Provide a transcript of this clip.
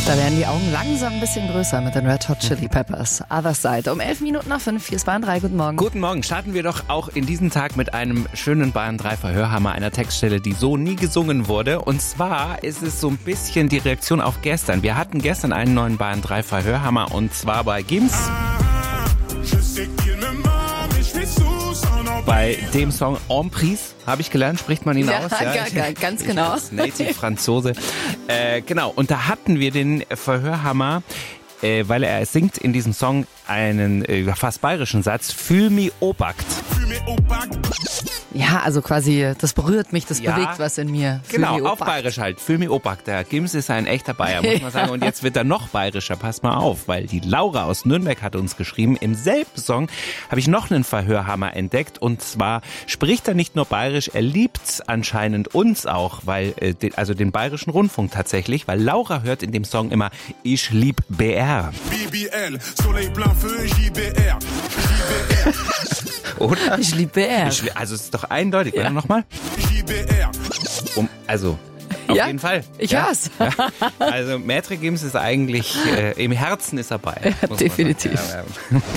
Da werden die Augen langsam ein bisschen größer mit den Red Hot Chili Peppers. Other Side. Um 11 Minuten nach 5. Hier ist Bayern 3. Guten Morgen. Guten Morgen. Starten wir doch auch in diesem Tag mit einem schönen Bayern 3 Verhörhammer, einer Textstelle, die so nie gesungen wurde. Und zwar ist es so ein bisschen die Reaktion auf gestern. Wir hatten gestern einen neuen Bayern 3 Verhörhammer und zwar bei Gims. Bei dem Song Emprise, habe ich gelernt, spricht man ihn aus. Ja, ganz genau. Ich Native Franzose. Genau, und da hatten wir den Verhörhammer, weil er singt in diesem Song einen fast bayerischen Satz, Fühl mi obakt. Ja, also quasi, das berührt mich, das bewegt was in mir. Genau, auf bayerisch halt. Fühl mi obakt. Der Gims ist ein echter Bayer, muss man sagen. Und jetzt wird er noch bayerischer. Pass mal auf, weil die Laura aus Nürnberg hat uns geschrieben, im selben Song habe ich noch einen Verhörhammer entdeckt. Und zwar spricht er nicht nur bayerisch, er liebt anscheinend uns auch, weil also den bayerischen Rundfunk tatsächlich, weil Laura hört in dem Song immer, ich lieb BR. BBL, Soleil Blanc für JBR. Oder? Ich liebe BR. Also es ist doch eindeutig, Ja. oder nochmal? JBR. Auf Ja, jeden Fall. ich hör's. Ja. Also Maître Gims ist eigentlich, im Herzen ist er bei. Ja, definitiv. Ja.